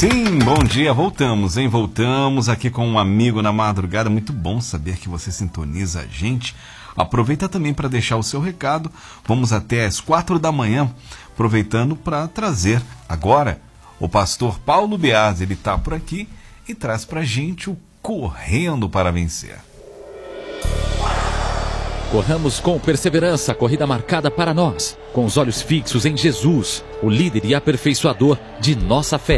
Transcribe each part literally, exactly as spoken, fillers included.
Sim, bom dia, voltamos, hein? Voltamos aqui com um amigo na madrugada. Muito bom saber que você sintoniza a gente. Aproveita também para deixar o seu recado. Vamos até às quatro da manhã, aproveitando para trazer agora o pastor Paulo Biasi. Ele está por aqui e traz para a gente o Correndo para Vencer. Corramos com perseverança a corrida marcada para nós, com os olhos fixos em Jesus, o líder e aperfeiçoador de nossa fé.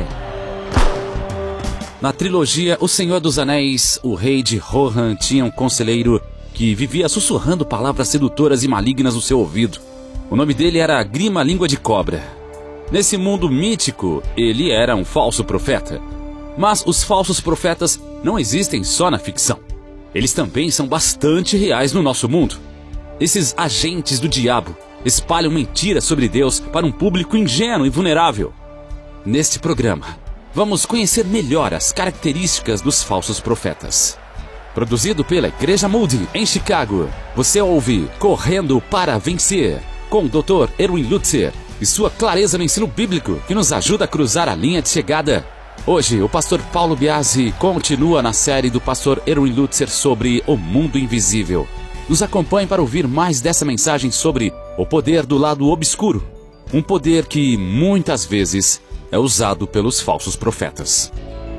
Na trilogia O Senhor dos Anéis, o rei de Rohan tinha um conselheiro que vivia sussurrando palavras sedutoras e malignas no seu ouvido. O nome dele era Grima Língua de Cobra. Nesse mundo mítico, ele era um falso profeta. Mas os falsos profetas não existem só na ficção. Eles também são bastante reais no nosso mundo. Esses agentes do diabo espalham mentiras sobre Deus para um público ingênuo e vulnerável. Neste programa, vamos conhecer melhor as características dos falsos profetas. Produzido pela Igreja Moody, em Chicago, você ouve Correndo para Vencer, com o doutor Erwin Lutzer e sua clareza no ensino bíblico que nos ajuda a cruzar a linha de chegada. Hoje, o pastor Paulo Biasi continua na série do pastor Erwin Lutzer sobre o mundo invisível. Nos acompanhe para ouvir mais dessa mensagem sobre o poder do lado obscuro, um poder que muitas vezes é usado pelos falsos profetas.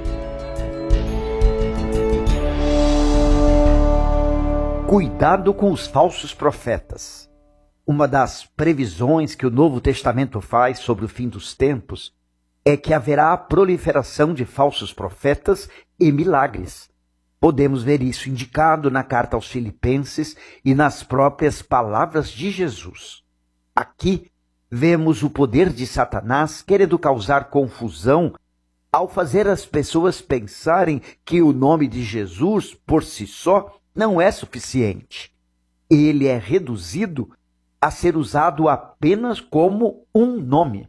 Cuidado com os falsos profetas. Uma das previsões que o Novo Testamento faz sobre o fim dos tempos é que haverá a proliferação de falsos profetas e milagres. Podemos ver isso indicado na carta aos Filipenses e nas próprias palavras de Jesus. Aqui vemos o poder de Satanás querendo causar confusão ao fazer as pessoas pensarem que o nome de Jesus, por si só, não é suficiente. Ele é reduzido a ser usado apenas como um nome.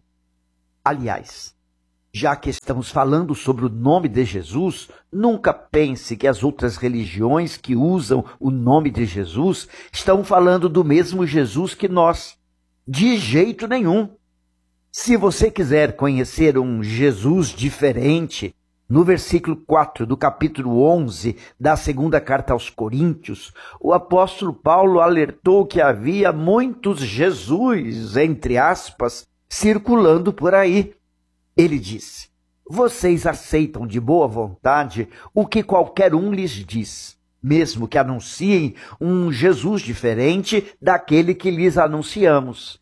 Aliás, já que estamos falando sobre o nome de Jesus, nunca pense que as outras religiões que usam o nome de Jesus estão falando do mesmo Jesus que nós. De jeito nenhum. Se você quiser conhecer um Jesus diferente, no versículo quatro do capítulo onze da segunda carta aos Coríntios, o apóstolo Paulo alertou que havia muitos Jesus, entre aspas, circulando por aí. Ele disse: vocês aceitam de boa vontade o que qualquer um lhes diz, mesmo que anunciem um Jesus diferente daquele que lhes anunciamos.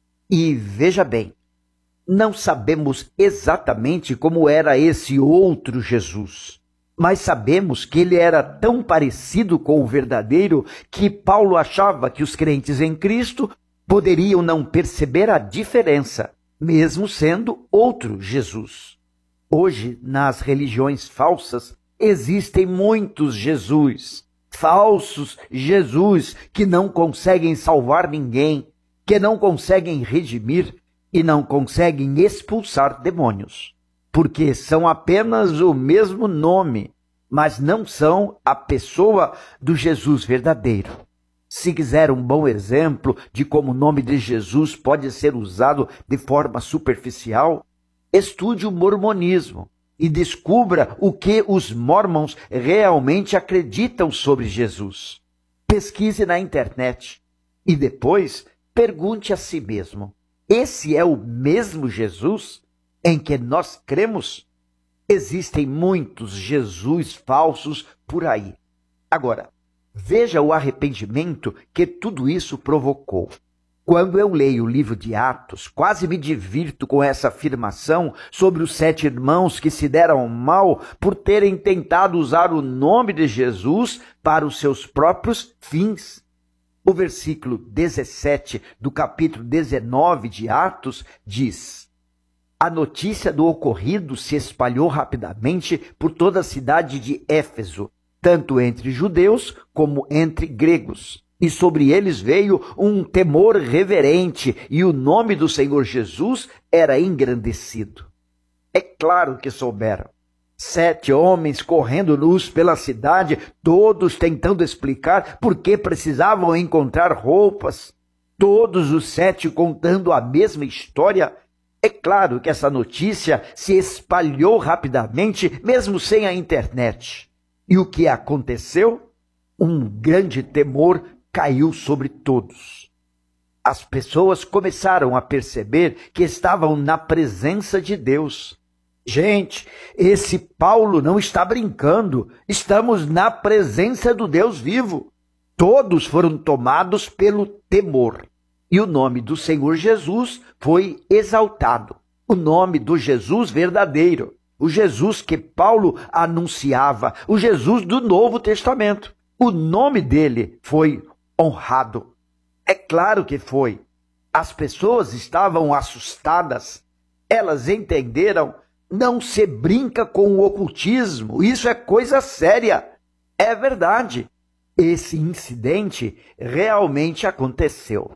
E veja bem, não sabemos exatamente como era esse outro Jesus, mas sabemos que ele era tão parecido com o verdadeiro que Paulo achava que os crentes em Cristo poderiam não perceber a diferença, mesmo sendo outro Jesus. Hoje, nas religiões falsas, existem muitos Jesus, falsos Jesus que não conseguem salvar ninguém, que não conseguem redimir e não conseguem expulsar demônios, porque são apenas o mesmo nome, mas não são a pessoa do Jesus verdadeiro. Se quiser um bom exemplo de como o nome de Jesus pode ser usado de forma superficial, estude o mormonismo e descubra o que os mormons realmente acreditam sobre Jesus. Pesquise na internet e depois pergunte a si mesmo: esse é o mesmo Jesus em que nós cremos? Existem muitos Jesus falsos por aí. Agora, veja o arrependimento que tudo isso provocou. Quando eu leio o livro de Atos, quase me divirto com essa afirmação sobre os sete irmãos que se deram mal por terem tentado usar o nome de Jesus para os seus próprios fins. O versículo dezessete do capítulo dezenove de Atos diz: a notícia do ocorrido se espalhou rapidamente por toda a cidade de Éfeso, tanto entre judeus como entre gregos. E sobre eles veio um temor reverente, e o nome do Senhor Jesus era engrandecido. É claro que souberam. Sete homens correndo nus pela cidade, todos tentando explicar por que precisavam encontrar roupas. Todos os sete contando a mesma história. É claro que essa notícia se espalhou rapidamente, mesmo sem a internet. E o que aconteceu? Um grande temor caiu sobre todos. As pessoas começaram a perceber que estavam na presença de Deus. Gente, esse Paulo não está brincando. Estamos na presença do Deus vivo. Todos foram tomados pelo temor. E o nome do Senhor Jesus foi exaltado. O nome do Jesus verdadeiro. O Jesus que Paulo anunciava. O Jesus do Novo Testamento. O nome dele foi honrado. É claro que foi. As pessoas estavam assustadas. Elas entenderam, não se brinca com o ocultismo. Isso é coisa séria. É verdade. Esse incidente realmente aconteceu.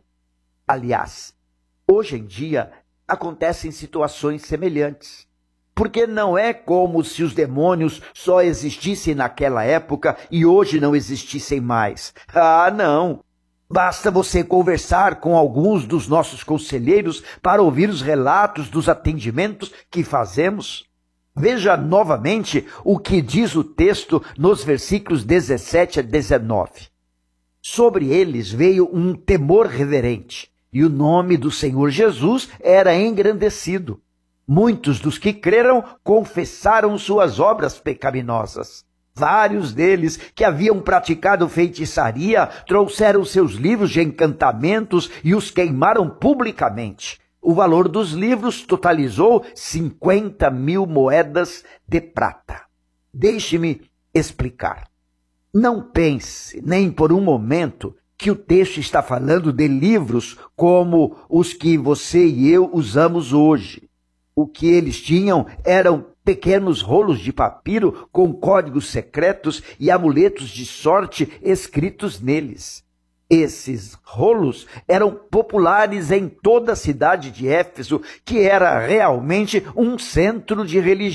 Aliás, hoje em dia acontecem situações semelhantes. Porque não é como se os demônios só existissem naquela época e hoje não existissem mais. Ah, não! Basta você conversar com alguns dos nossos conselheiros para ouvir os relatos dos atendimentos que fazemos. Veja novamente o que diz o texto nos versículos dezessete a dezenove. Sobre eles veio um temor reverente, e o nome do Senhor Jesus era engrandecido. Muitos dos que creram confessaram suas obras pecaminosas. Vários deles que haviam praticado feitiçaria trouxeram seus livros de encantamentos e os queimaram publicamente. O valor dos livros totalizou cinquenta mil moedas de prata. Deixe-me explicar. Não pense, nem por um momento, que o texto está falando de livros como os que você e eu usamos hoje. O que eles tinham eram pequenos rolos de papiro com códigos secretos e amuletos de sorte escritos neles. Esses rolos eram populares em toda a cidade de Éfeso, que era realmente um centro de religião.